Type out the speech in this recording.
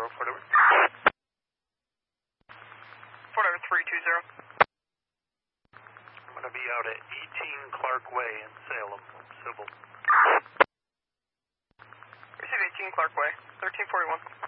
Fort Edward. Fort Edward 320. I'm going to be out at 18 Clark Way in Salem, civil. Receive 18 Clark Way, 1341.